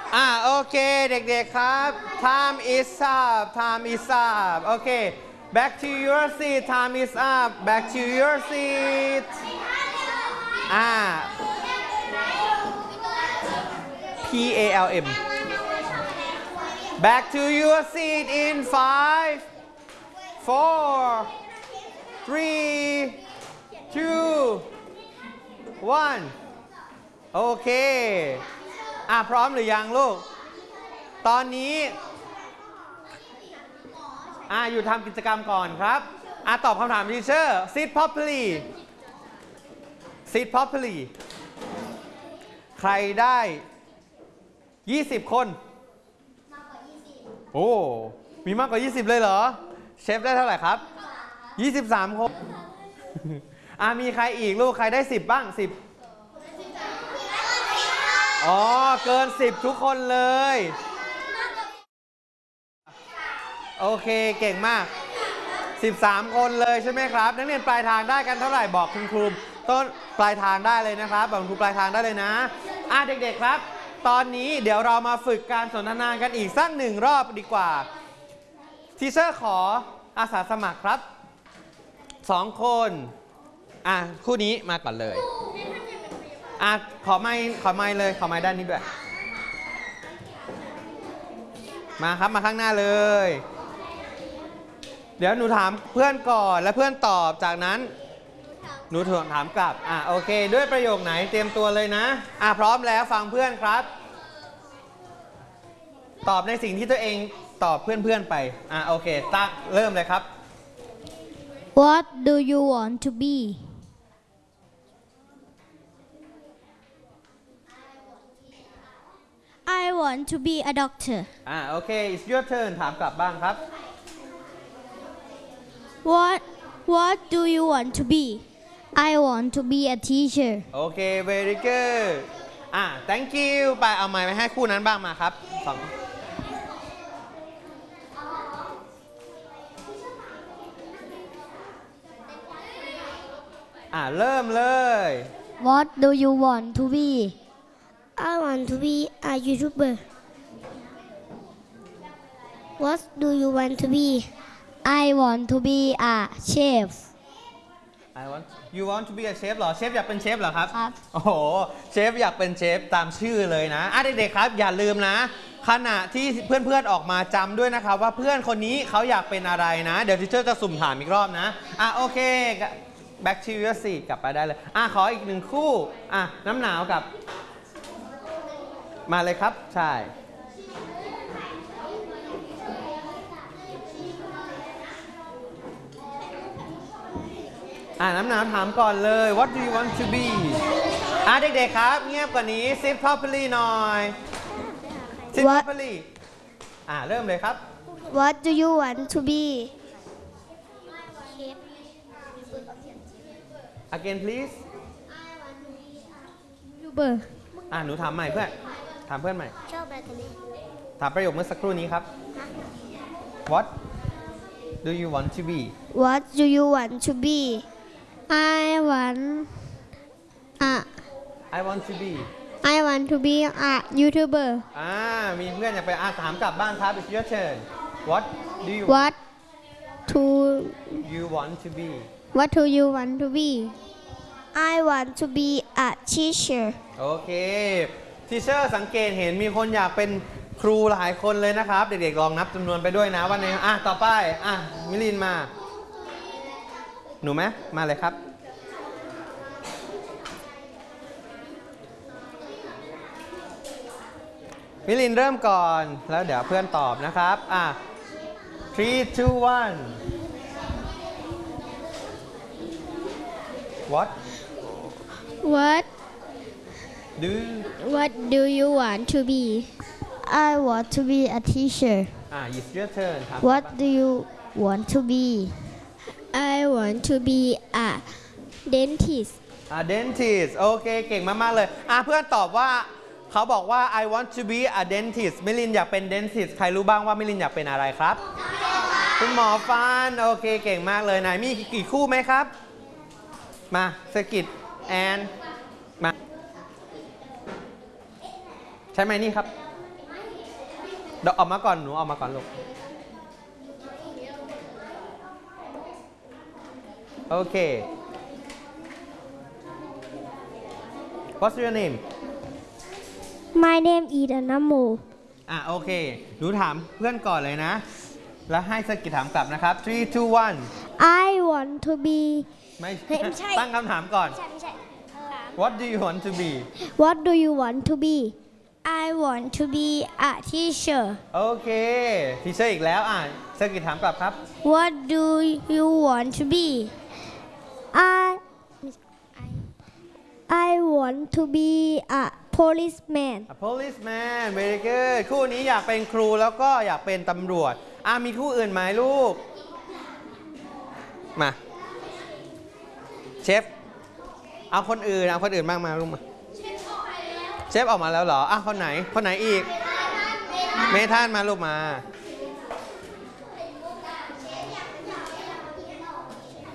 โอเคเด็กๆครับ time is up time is up โอเค back to your seat time is up back to your seat PALM back to your seat in 5 4 3 2 1โอเคพร้อมหรือยังลูกตอนนี้อยู่ทำกิจกรรมก่อนครับตอบคำถามทีเชอร์ sit properly sit properly ใครได้20คนโอ้มีมากกว่า20เลยเหรอเชฟได้เท่าไหร่ครับ23คนมีใครอีกลูกใครได้10บ้าง10เกิน10ทุกคนเลยโอเคเก่งมาก13คนเลยใช่ไหมครับนักเรียนปลายทางได้กันเท่าไหร่บอกคุณครูต้นปลายทางได้เลยนะครับบอกคุณครูปลายทางได้เลยนะเด็กๆครับตอนนี้เดี๋ยวเรามาฝึกการสนทนากันอีกสัก1รอบดีกว่าทีเชอร์ขออาสาสมัครครับ2คนคู่นี้มาก่อนเลยขอไม้เลยขอไม้ด้านนี้ด้วยมาครับมาข้างหน้าเลยเดี๋ยวหนูถามเพื่อนก่อนแล้วเพื่อนตอบจากนั้นหนูถามกลับโอเคด้วยประโยคไหนเตรียมตัวเลยนะพร้อมแล้วฟังเพื่อนครับตอบในสิ่งที่ตัวเองตอบเพื่อนๆไปโอเคตั้งเริ่มเลยครับ What do you want to be I want to be a doctor โอเค it's your turn ถามกลับบ้างครับ What do you want to be I want to be a teacher โอเค very good thank you ไปเอาไมค์ไปให้คู่นั้นบ้างมาครับเริ่มเลย What do you want to be I want to be a YouTuber. What do you want to be? I want to be a chef. You want to be a chef เหรอเชฟอยากเป็นเชฟเหรอครับครับโอ้โหเชฟอยากเป็นเชฟตามชื่อเลยนะเด็กๆครับอย่าลืมนะขณะที่เพื่อนๆออกมาจำด้วยนะครับว่าเพื่อนคนนี้เขาอยากเป็นอะไรนะเดี๋ยวทีเชอร์จะสุ่มถามอีกรอบนะโอเค back to your seat กลับไปได้เลยขออีก1คู่น้ำหนาวกับมาเลยครับใช่น้ำหนาวถามก่อนเลย What do you want to be เด็กๆครับเงียบกว่านี้ Sit properly หน่อย Sit properly เริ่มเลยครับ What do you want to be? Again please YouTuber หนูถามใหม่เพื่อนถามเพื่อนใหม่ชอบอะไรกันเนี่ยถามประโยคเมื่อสักครู่นี้ครับ What do you want to be What do you want to be? I want to be to be a YouTuber มีเพื่อนอยากไปถามกลับบ้านครับ It's your turn What do you What do you want to be What do you want to be I want to be a teacher. โอเคทีเชอร์สังเกตเห็นมีคนอยากเป็นครูหลายคนเลยนะครับเด็กๆลองนับจำนวนไปด้วยนะวันนี้ต่อไปมิลินมาหนูไหมมาเลยครับมิลินเริ่มก่อนแล้วเดี๋ยวเพื่อนตอบนะครับ3 2 1 What do you want to be I want to be a teacher. It's your turn What do you want to be? I want to be a dentist dentist โอเคเก่งมากๆเลยเพื่อนตอบว่าเขาบอกว่า I want to be a dentist มิลินอยากเป็น dentist ใครรู้บ้างว่ามิลินอยากเป็นอะไรครับคุณหมอฟันโอเคเก่งมากเลยไหนมีกี่คู่ไหมครับมาสกิดแอนมาใช่ไหมนี่ครับเดี๋ยวออกมาก่อนหนูออกมาก่อนลูกโอเค What's your name My name is Anamo โอเคหนูถามเพื่อนก่อนเลยนะ แล้วให้สกิดถามกลับนะครับ 3 2 1 I want to be ไม่ไม่ใช่ตั้งคำถามก่อนไม่ใช่ What do you want to be What do you want to be I want to be a teacher โอเคทีเชอร์อีกแล้วสกิดถามกลับครับ What do you want to be I want to be a policeman A policeman very good คู่นี้อยากเป็นครูแล้วก็อยากเป็นตำรวจมีคู่อื่นไหมลูกมาเชฟเอาคนอื่นบ้างมาลูกมาเชฟออกมาแล้วเหรอคนไหนอีกเมธานมาลูกมา